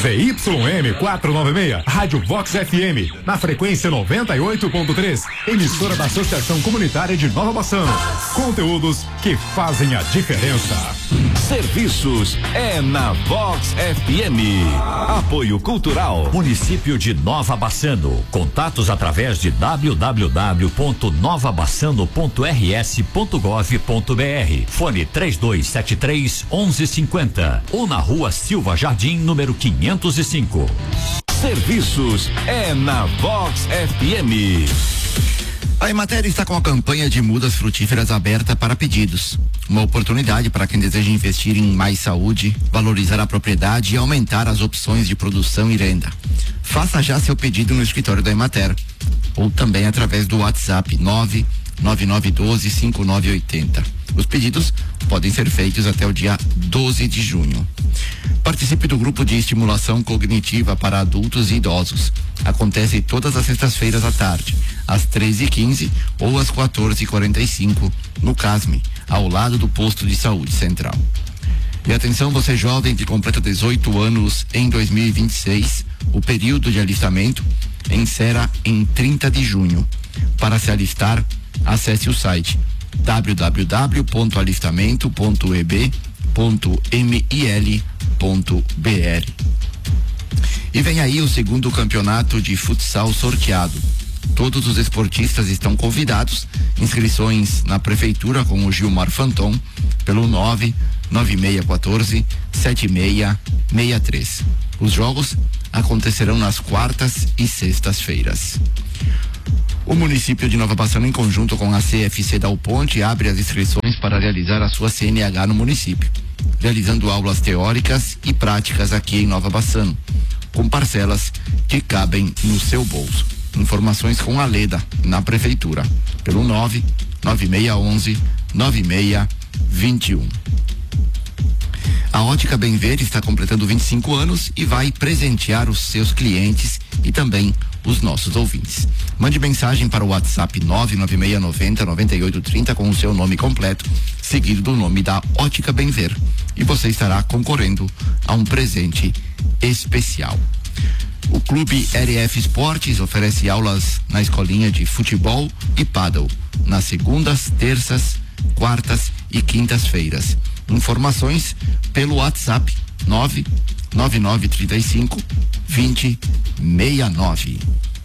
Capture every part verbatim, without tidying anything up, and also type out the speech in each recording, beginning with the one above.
Z Y M quatrocentos e noventa e seis, Rádio Vox F M, na frequência noventa e oito ponto três, emissora da Associação Comunitária de Nova Bassano. Conteúdos que fazem a diferença. Serviços é na Vox F M. Apoio Cultural, Município de Nova Bassano. Contatos através de w w w ponto nova bassano ponto r s ponto gov ponto b r. Fone três dois sete três, onze cinquenta ou na Rua Silva Jardim, número quinhentos e cinco. Serviços é na Vox F M. A Emater está com a campanha de mudas frutíferas aberta para pedidos. Uma oportunidade para quem deseja investir em mais saúde, valorizar a propriedade e aumentar as opções de produção e renda. Faça já seu pedido no escritório da Emater ou também através do WhatsApp nove nove nove um dois cinco nove oito zero. Os pedidos podem ser feitos até o dia doze de junho. Participe do grupo de estimulação cognitiva para adultos e idosos. Acontece todas as sextas-feiras à tarde, às treze e quinze ou às quatorze e quarenta e cinco, no CASME, ao lado do posto de saúde central. E atenção, você jovem que completa dezoito anos em dois mil e vinte e seis, o período de alistamento encerra em trinta de junho. Para se alistar, acesse o site w w w ponto alistamento ponto e b ponto mil ponto b r. E vem aí o segundo campeonato de futsal sorteado. Todos os esportistas estão convidados. Inscrições na prefeitura com o Gilmar Fanton pelo nove nove seis um quatro sete seis seis três. Os jogos acontecerão nas quartas e sextas-feiras. O município de Nova Bassano, em conjunto com a C F C Dal Ponte, abre as inscrições para realizar a sua C N H no município, realizando aulas teóricas e práticas aqui em Nova Bassano, com parcelas que cabem no seu bolso. Informações com a Leda, na prefeitura, pelo nove nove seis um um nove seis dois um. A Ótica Bem Ver está completando vinte e cinco anos e vai presentear os seus clientes e também os nossos ouvintes. Mande mensagem para o WhatsApp nove nove seis nove zero nove oito três zero com o seu nome completo, seguido do nome da Ótica Bem Ver, e você estará concorrendo a um presente especial. O Clube R F Esportes oferece aulas na escolinha de futebol e pádel nas segundas, terças, quartas e quintas-feiras. Informações pelo WhatsApp nove nove nove três cinco dois zero seis nove.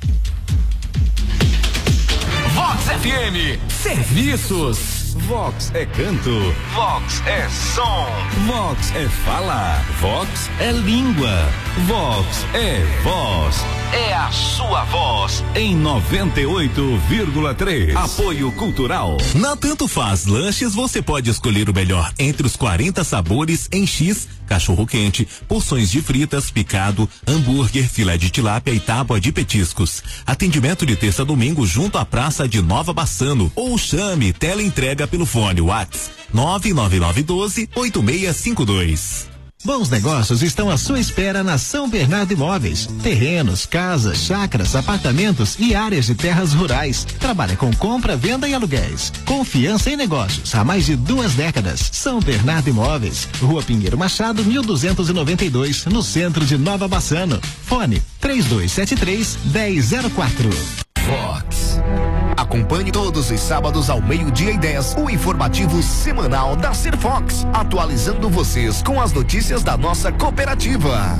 Vox F M, serviços. Vox é canto, Vox é som, Vox é fala, Vox é língua, Vox é voz, é a sua voz em noventa e oito vírgula três. Apoio Cultural. Na Tanto Faz Lanches você pode escolher o melhor entre os quarenta sabores em X, cachorro quente, porções de fritas, picado, hambúrguer, filé de tilápia e tábua de petiscos. Atendimento de terça a domingo junto à Praça de Nova Bassano, ou chame tela entrega pelo fone WhatsApp nove nove nove um dois oito seis cinco dois. Bons negócios estão à sua espera na São Bernardo Imóveis. Terrenos, casas, chácaras, apartamentos e áreas de terras rurais. Trabalha com compra, venda e aluguéis. Confiança em negócios há mais de duas décadas. São Bernardo Imóveis, Rua Pinheiro Machado, mil duzentos e noventa e dois, no centro de Nova Bassano. Fone três dois sete três, um zero zero quatro. Vox. Acompanhe todos os sábados ao meio-dia e dez o informativo semanal da Serfox, atualizando vocês com as notícias da nossa cooperativa.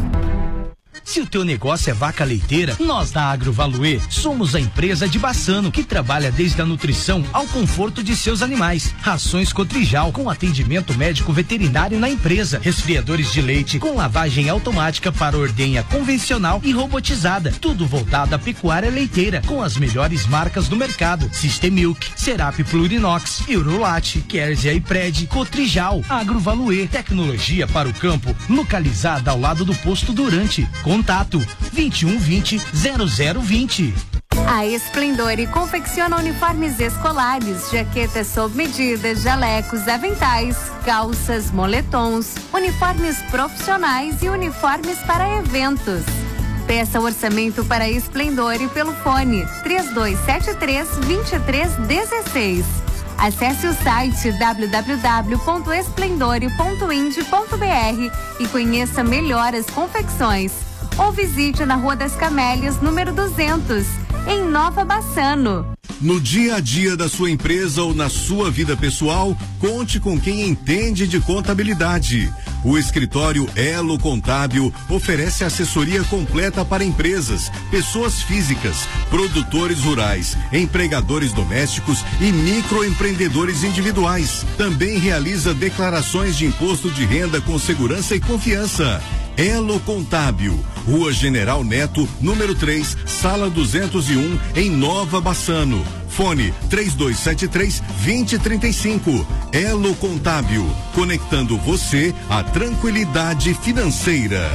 Se o teu negócio é vaca leiteira, nós da Agrovaluê somos a empresa de Bassano que trabalha desde a nutrição ao conforto de seus animais. Rações Cotrijal com atendimento médico veterinário na empresa. Resfriadores de leite com lavagem automática para ordenha convencional e robotizada. Tudo voltado à pecuária leiteira com as melhores marcas do mercado. Systemilk, Serap Plurinox, Eurolate, Kerzia e Pred, Cotrijal. Agrovaluê, tecnologia para o campo, localizada ao lado do posto Durante. Contato vinte e um vinte, zero zero vinte. A Esplendore confecciona uniformes escolares, jaquetas sob medida, jalecos, aventais, calças, moletons, uniformes profissionais e uniformes para eventos. Peça orçamento para Esplendore pelo fone três dois sete três, dois três um seis. Acesse o site w w w ponto esplendore ponto ind ponto b r e conheça melhor as confecções. Ou visite na Rua das Camélias, número duzentos, em Nova Bassano. No dia a dia da sua empresa ou na sua vida pessoal, conte com quem entende de contabilidade. O escritório Elo Contábil oferece assessoria completa para empresas, pessoas físicas, produtores rurais, empregadores domésticos e microempreendedores individuais. Também realiza declarações de imposto de renda com segurança e confiança. Elo Contábil, Rua General Neto, número três, sala duzentos e um, em Nova Bassano. Fone três dois sete três, dois zero três cinco. Elo Contábil, conectando você à tranquilidade financeira.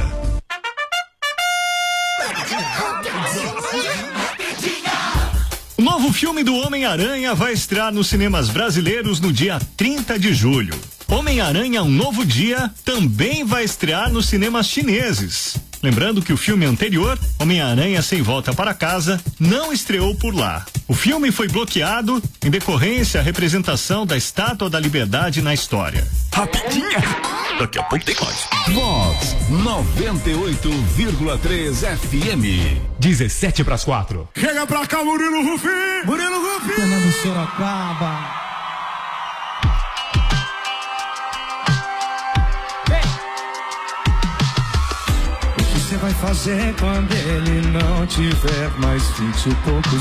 O novo filme do Homem-Aranha vai estrear nos cinemas brasileiros no dia trinta de julho. Homem-Aranha Um Novo Dia também vai estrear nos cinemas chineses. Lembrando que o filme anterior, Homem-Aranha Sem Volta para Casa, não estreou por lá. O filme foi bloqueado em decorrência à representação da Estátua da Liberdade na história. Rapidinha! Daqui a pouco tem mais. Vox noventa e oito vírgula três F M. dezessete para as quatro. Chega pra cá, Murilo Rufi! Murilo Rufi! Fernando Sorocaba. O que você vai fazer quando ele não tiver mais vinte e poucos